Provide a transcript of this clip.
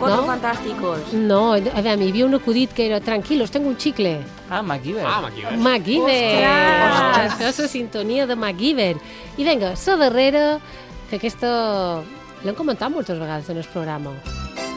Cuatro Fantásticos. No, a veure, hi havia un acudit que era tranquilos, tengo un chicle. MacGyver. MacGyver. Ostres. Això és la sintonia de MacGyver. I vinga, la darrera, que aquesta l'hem comentat moltes vegades en el programa.